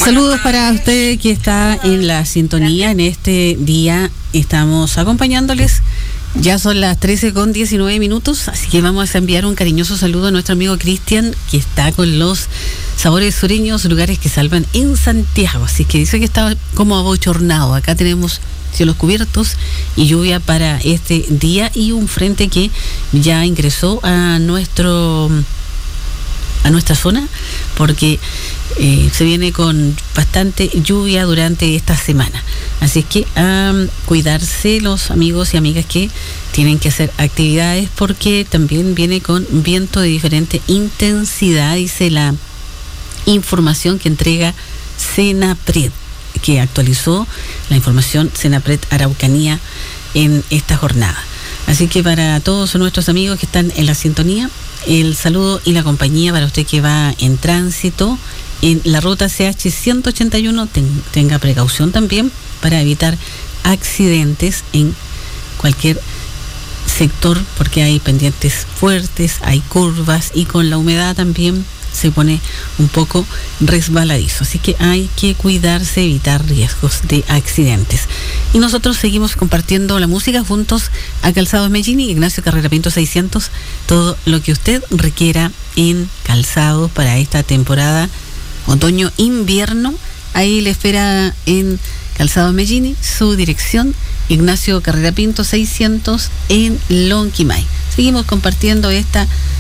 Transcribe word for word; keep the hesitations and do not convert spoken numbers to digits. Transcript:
Saludos para usted que está en la sintonía. En este día estamos acompañándoles. Ya son las trece con diecinueve minutos, así que vamos a enviar un cariñoso saludo a nuestro amigo Cristian, que está con los sabores sureños, lugares que salvan en Santiago. Así que dice que está como abochornado. Acá tenemos cielos cubiertos y lluvia para este día y un frente que ya ingresó a nuestro a nuestra zona, porque eh, se viene con bastante lluvia durante esta semana. Así es que a um, cuidarse los amigos y amigas que tienen que hacer actividades, porque también viene con viento de diferente intensidad, dice la información que entrega Senapred, que actualizó la información Senapred Araucanía en esta jornada. Así que para todos nuestros amigos que están en la sintonía, el saludo y la compañía para usted que va en tránsito en la ruta C H ciento ochenta y uno. Ten, tenga precaución también para evitar accidentes en cualquier sector, porque hay pendientes fuertes, hay curvas y con la humedad también se pone un poco resbaladizo. Así que hay que cuidarse, evitar riesgos de accidentes. Y nosotros seguimos compartiendo la música juntos a Calzados Medellín y Ignacio Carrera Pinto seiscientos. Todo lo que usted requiera en calzados para esta temporada otoño-invierno. Ahí le espera en Calzados Medellín, su dirección Ignacio Carrera Pinto seiscientos en Lonquimay. Seguimos compartiendo esta